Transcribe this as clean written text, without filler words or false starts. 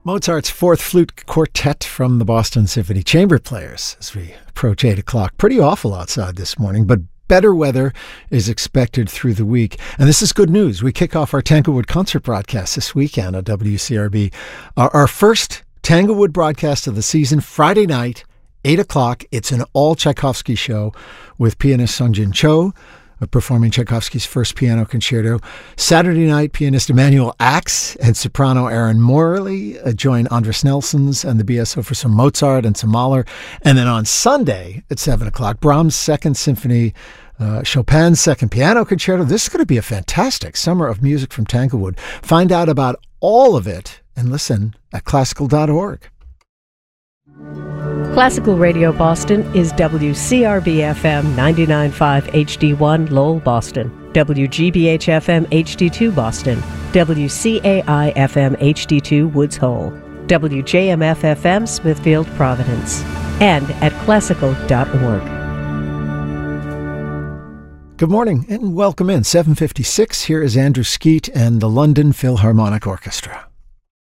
Mozart's Fourth Flute Quartet from the Boston Symphony Chamber Players as we approach 8 o'clock. Pretty awful outside this morning, but better weather is expected through the week. And this is good news. We kick off our Tanglewood concert broadcast this weekend on WCRB. Our first Tanglewood broadcast of the season, Friday night, 8 o'clock. It's an all Tchaikovsky show with pianist Sungjin Cho, performing Tchaikovsky's first piano concerto. Saturday night, pianist Emanuel Ax and soprano Erin Morley join Andras Nelsons and the BSO for some Mozart and some Mahler. And then on Sunday at 7 o'clock, Brahms' Second Symphony, Chopin's Second Piano Concerto. This is going to be a fantastic summer of music from Tanglewood. Find out about all of it and listen at classical.org. Classical Radio Boston is WCRB-FM 99.5 HD1 Lowell, Boston, WGBH-FM HD2 Boston, WCAI-FM HD2 Woods Hole, WJMF-FM Smithfield, Providence, and at classical.org. Good morning and welcome in. 7:56. Here is Andrew Skeet and the London Philharmonic Orchestra.